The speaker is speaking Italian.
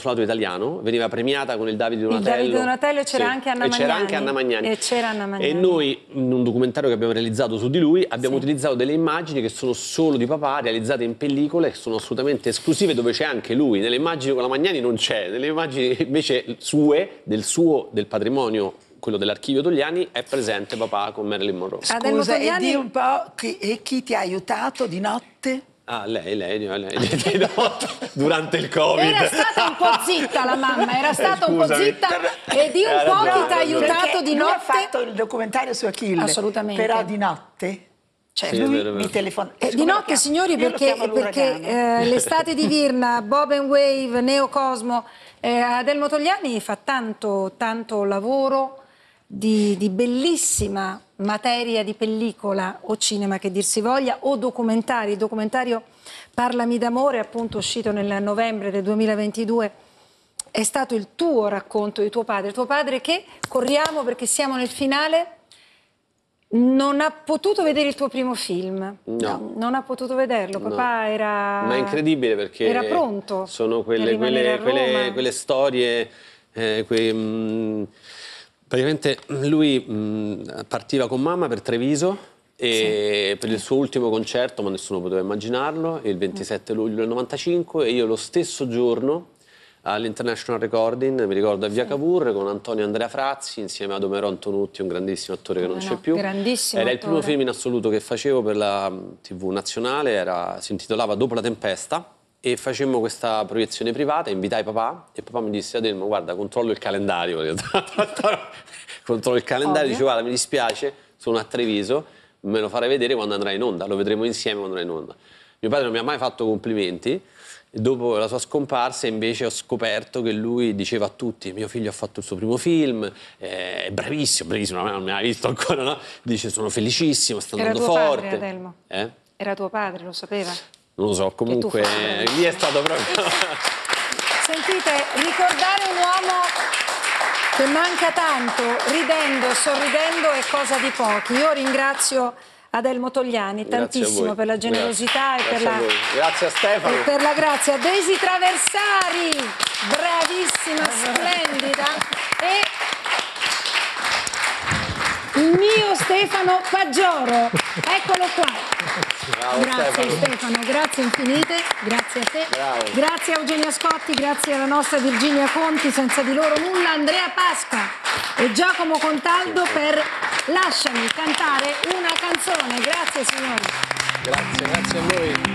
consolato italiano, veniva premiata con il Davide Donatello. Il Davide Donatello, e c'era anche Anna Magnani. C'era anche Anna Magnani. E c'era Anna Magnani. E noi, in un documentario che abbiamo realizzato su di lui, abbiamo utilizzato delle immagini che sono solo di papà, realizzate in pellicole, che sono assolutamente esclusive, dove c'è anche lui. Nelle immagini con la Magnani non c'è, nelle immagini invece sue, del patrimonio, quello dell'archivio Togliani, è presente papà con Marilyn Monroe. Scusa, e di un po' chi ti ha aiutato di notte? Ah, lei durante il Covid. Era stata un po' zitta la mamma, era stata un po' zitta, e di un po' chi ti ha aiutato di notte. Lui ha fatto il documentario su Achille. Assolutamente. Però di notte? Cioè Sì, lui vero. mi telefona. Di notte, signori, perché l'estate di Virna, Bob and Wave, Neo Cosmo, Adelmo Togliani fa tanto lavoro di bellissima materia di pellicola o cinema che dir si voglia, o documentari. Il documentario Parlami d'amore, appunto uscito nel novembre del 2022, è stato il tuo racconto di tuo padre che, corriamo perché siamo nel finale, non ha potuto vedere il tuo primo film. No. Non ha potuto vederlo, papà era... Ma è incredibile perché era pronto. Sono quelle storie, praticamente lui partiva con mamma per Treviso e per il suo ultimo concerto, ma nessuno poteva immaginarlo, il 27 luglio del 95, e io lo stesso giorno all'International Recording, mi ricordo a Via Cavour, con Antonio Andrea Frazzi, insieme ad Omero Antonutti, un grandissimo attore che non c'è più. Grandissimo Era il attore. primo film in assoluto che facevo per la TV nazionale, si intitolava Dopo la tempesta, e facemmo questa proiezione privata, invitai papà, e papà mi disse: Adelmo, guarda, controllo il calendario. Controllo il calendario, dice: guarda, mi dispiace, sono a Treviso, me lo farai vedere quando andrai in onda, lo vedremo insieme quando andrai in onda. Mio padre non mi ha mai fatto complimenti. Dopo la sua scomparsa invece ho scoperto che lui diceva a tutti: mio figlio ha fatto il suo primo film, è bravissimo, non mi ha visto ancora, no? Dice: sono felicissimo, sta andando forte. Era tuo padre, Adelmo? Era tuo padre, lo sapeva? Non lo so, comunque lì è stato proprio... Sentite, ricordare un uomo che manca tanto, ridendo, sorridendo, è cosa di pochi. Io ringrazio Adelmo Togliani tantissimo per la generosità e per la... Grazie a Stefano. E per la grazia. Daisy Traversari, bravissima, splendida. E il mio Stefano Paggioro, eccolo qua. Bravo, grazie Stefano, grazie infinite, grazie a te. Bravo. Grazie a Eugenia Scotti, grazie alla nostra Virginia Conti, senza di loro nulla, Andrea Pasca e Giacomo Contaldo per Lasciami cantare una canzone. Grazie signori. Grazie a voi.